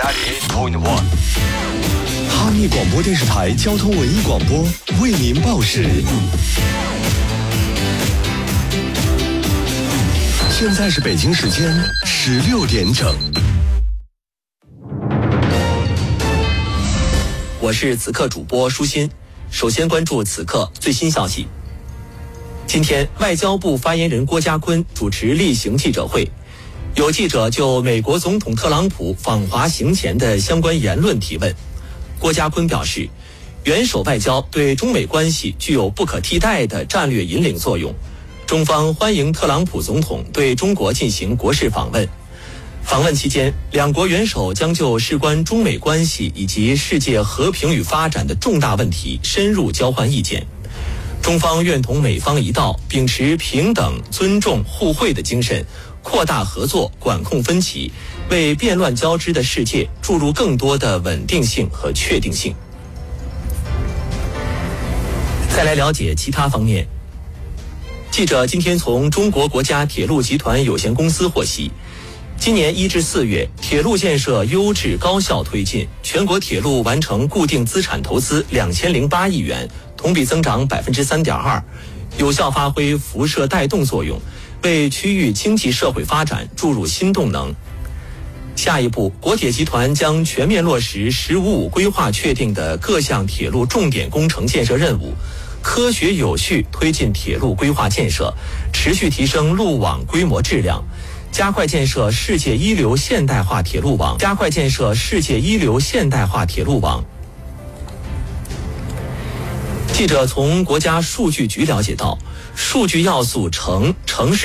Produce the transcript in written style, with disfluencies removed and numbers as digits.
98.1。 哈密广播电视台交通文艺广播为您报时。现在是北京时间16点整。 我是此刻主播舒心，首先关注此刻最新消息。今天，外交部发言人郭家坤主持例行记者会，有记者就美国总统特朗普访华行前的相关言论提问。郭家坤表示，元首外交对中美关系具有不可替代的战略引领作用，中方欢迎特朗普总统对中国进行国事访问。访问期间，两国元首将就事关中美关系以及世界和平与发展的重大问题深入交换意见。中方愿同美方一道，秉持平等、尊重、互惠的精神，扩大合作，管控分歧，为变乱交织的世界注入更多的稳定性和确定性。再来了解其他方面。记者今天从中国国家铁路集团有限公司获悉，今年1至4月，铁路建设优质高效推进，全国铁路完成固定资产投资2008亿元，同比增长3.2%，有效发挥辐射带动作用，为区域经济社会发展注入新动能。下一步，国铁集团将全面落实“十五五”规划确定的各项铁路重点工程建设任务，科学有序推进铁路规划建设，持续提升路网规模质量，加快建设世界一流现代化铁路网。记者从国家数据局了解到，数据要素城市